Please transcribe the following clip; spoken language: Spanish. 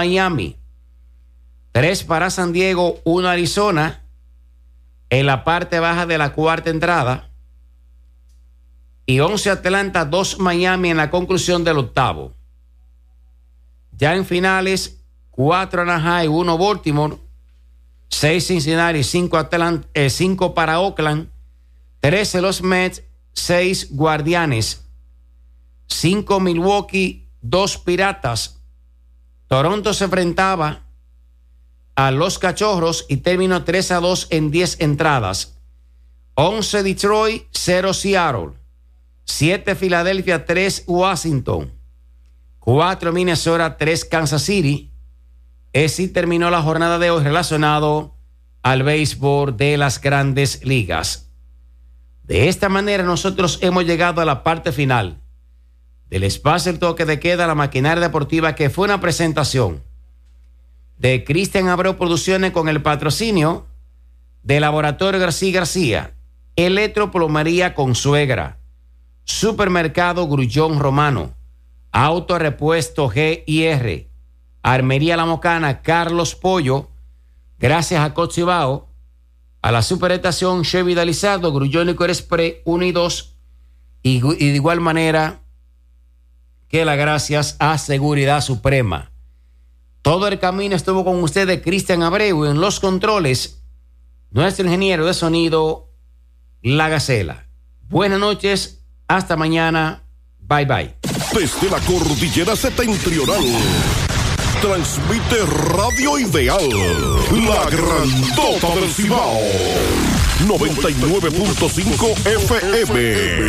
Miami, 3 para San Diego, 1 Arizona, en la parte baja de la cuarta entrada, y 11 Atlanta, 2 Miami en la conclusión del octavo. Ya en finales, 4 Anaheim, 1 Baltimore, 6 Cincinnati, 5 para Oakland, 13 los Mets, 6 Guardianes, 5 Milwaukee, 2 Piratas. Toronto se enfrentaba a los Cachorros y terminó 3-2 en 10 entradas. 11 Detroit, 0 Seattle, 7 Filadelfia, 3 Washington, 4 Minnesota, 3 Kansas City. Así terminó la jornada de hoy relacionado al béisbol de las Grandes Ligas. De esta manera nosotros hemos llegado a la parte final del espacio El Toque de Queda, la maquinaria deportiva, que fue una presentación de Cristian Abreu Producciones con el patrocinio de Laboratorio García, Electroplomería Consuegra, Supermercado Grullón Romano, Autorepuesto G&R, Armería La Mocana, Carlos Pollo, gracias a Cochibao, a la Superestación Chevy de Lizardo, Grullón y Express 1 y 2, y de igual manera que las gracias a Seguridad Suprema. Todo el camino estuvo con ustedes Cristian Abreu, en los controles nuestro ingeniero de sonido, La Gacela. Buenas noches, hasta mañana, bye bye. Desde la cordillera septentrional, transmite Radio Ideal, la grandota del Cibao, 99.5 FM.